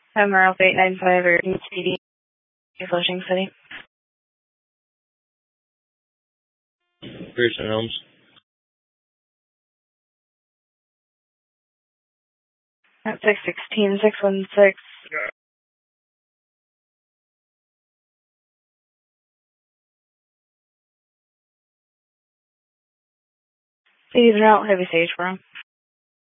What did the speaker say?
Hammer Alpha 895 or CD, Flushing City. Pearson Elms. At 616, 616. Please route heavy stage for him.